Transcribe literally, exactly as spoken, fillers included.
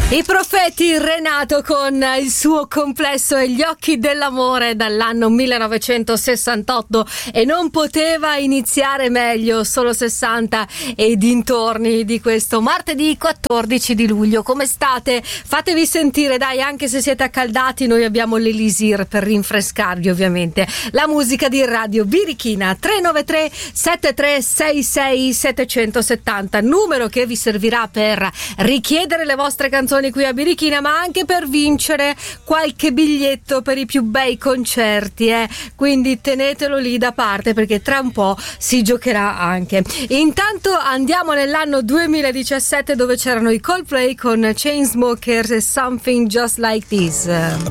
I Profeti, Renato con il suo complesso e gli occhi dell'amore dall'anno millenovecentosessantotto, e non poteva iniziare meglio, solo sessanta e dintorni di questo martedì quattordici di luglio. Come state? Fatevi sentire, dai, anche se siete accaldati, noi abbiamo l'Elisir per rinfrescarvi, ovviamente. La musica di Radio Birichina. Tre nove tre sette tre sei sei sette sette zero, numero che vi servirà per richiedere le vostre canzoni qui a Birichina, ma anche per vincere qualche biglietto per i più bei concerti, eh? Quindi tenetelo lì da parte, perché tra un po' si giocherà anche. Intanto andiamo nell'anno duemiladiciassette, dove c'erano i Coldplay con Chainsmokers e Something Just Like This.